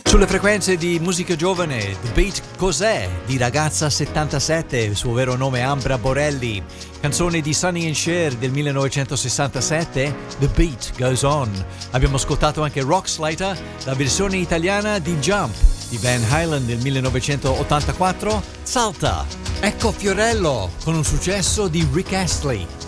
Sulle frequenze di musica giovane, The Beat Cos'è? Di Ragazza 77, il suo vero nome è Ambra Borelli. Canzone di Sonny and Cher del 1967, The Beat Goes On. Abbiamo ascoltato anche Rock Slater, la versione italiana di Jump di Van Halen del 1984, Salta. Ecco Fiorello con un successo di Rick Astley.